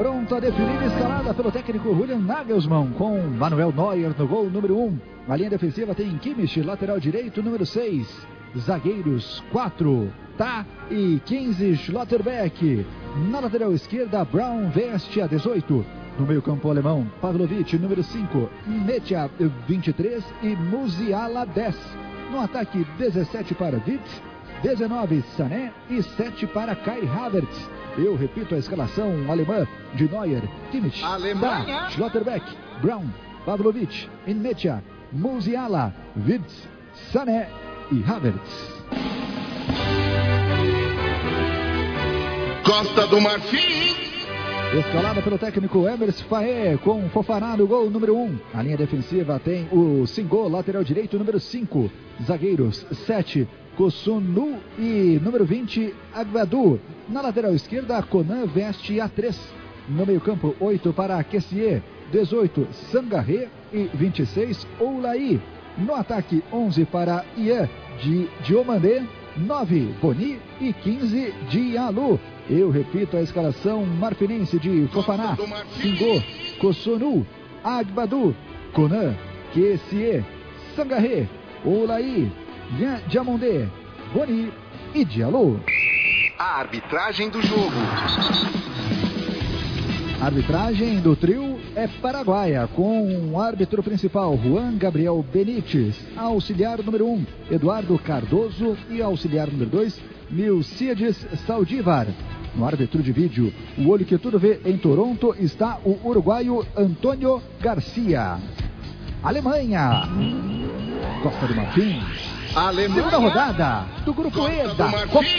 Pronto a definir, escalada pelo técnico Julian Nagelsmann, com Manuel Neuer no gol número 1. A linha defensiva tem Kimmich, lateral direito, número 6. Zagueiros, 4. Tá e 15, Schlotterbeck. Na lateral esquerda, Brown veste a 18. No meio campo alemão, Pavlovic, número 5. Metia, 23. E Musiala, 10. No ataque, 17 para Wirtz, 19 Sané e 7 para Kai Havertz. Eu repito a escalação alemã de Neuer, Kimmich, Tá, Schlotterbeck, Brown, Pavlovic, Metia, Musiala, Wirtz, Sané e Havertz. Costa do Marfim. Escalada pelo técnico Emerson Faé, com Fofana no gol número 1. A linha defensiva tem o Singo, lateral direito, número 5. Zagueiros, 7. Kosunu e número 20, Agbadou. Na lateral esquerda, Conan veste a 3. No meio campo, 8 para Kessié, 18, Sangaré e 26, Oulaí. No ataque, 11 para Ian de Diomandé, 9, Boni e 15, Diallo. Eu repito a escalação marfinense de Fofana, Singo, Kosunu, Agbadou, Conan, Kessié, Sangaré, Oulaí, Diamandé, Boni e Diallo. A arbitragem do jogo. A arbitragem do trio é paraguaia, com o árbitro principal Juan Gabriel Benítez, auxiliar número 1 Eduardo Cardoso e auxiliar número 2 Milcíades Saldívar. No árbitro de vídeo, o olho que tudo vê em Toronto, está o uruguaio Antônio Garcia. Alemanha, Costa do Marfim. Alemanha. Segunda rodada do Grupo E da Copa